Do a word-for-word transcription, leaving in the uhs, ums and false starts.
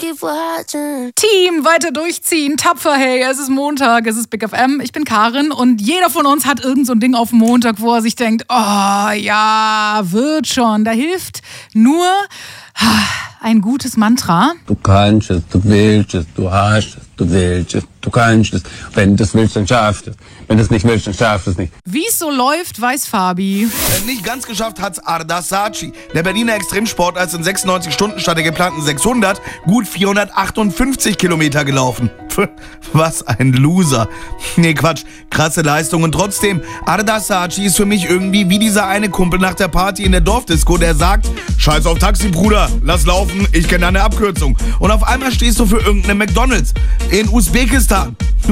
Team, weiter durchziehen, tapfer, hey, es ist Montag, es ist Big F M, ich bin Karin und jeder von uns hat irgend so ein Ding auf dem Montag, wo er sich denkt, oh ja, wird schon, da hilft nur ein gutes Mantra. Du kannst es, du willst es, du hast es, du willst es, du kannst es. Wenn du das willst, dann schaffst du es. Wenn du es nicht willst, dann schaffst du es nicht. Wie es so läuft, weiß Fabi. Äh, nicht ganz geschafft hat's Arda Saatchi. Der Berliner Extremsportler ist in sechsundneunzig Stunden statt der geplanten sechshundert gut vierhundertachtundfünfzig Kilometer gelaufen. Pff, was ein Loser. Nee, Quatsch. Krasse Leistung. Und trotzdem, Arda Saatchi ist für mich irgendwie wie dieser eine Kumpel nach der Party in der Dorfdisco, der sagt, scheiß auf Taxi, Bruder, lass laufen, ich kenne eine Abkürzung. Und auf einmal stehst du für irgendeine McDonald's in Usbekistan.